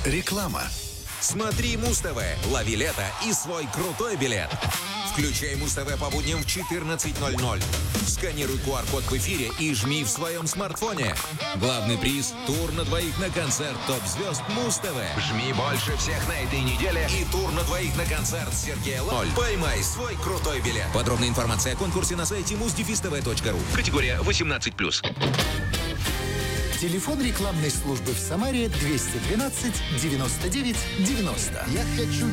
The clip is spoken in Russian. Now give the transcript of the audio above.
Реклама. Смотри Муз-ТВ, лови лето и свой крутой билет. Включай Муз-ТВ по будням в 14:00. Сканируй QR-код в эфире и жми в своем смартфоне. Главный приз – тур на двоих на концерт топ-звезд Муз-ТВ. Жми больше всех на этой неделе и тур на двоих на концерт Сергея Лоль. Поймай свой крутой билет. Подробная информация о конкурсе на сайте muzdefistv.ru. Категория 18+. Телефон рекламной службы в Самаре 212 99 90. Я хочу